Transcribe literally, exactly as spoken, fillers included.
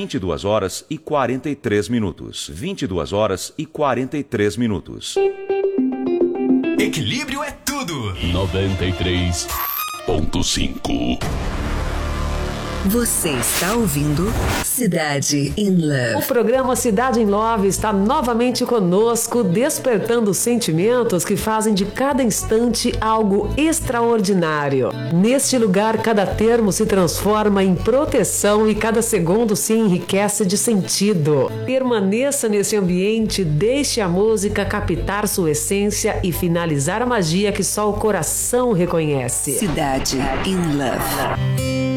vinte e duas horas e quarenta e três minutos. vinte e duas horas e quarenta e três minutos. Equilíbrio é tudo. noventa e três ponto cinco. Você está ouvindo Cidade in Love. O programa Cidade in Love está novamente conosco, despertando sentimentos que fazem de cada instante algo extraordinário. Neste lugar, cada termo se transforma em proteção e cada segundo se enriquece de sentido. Permaneça nesse ambiente, deixe a música captar sua essência e finalizar a magia que só o coração reconhece. Cidade in Love.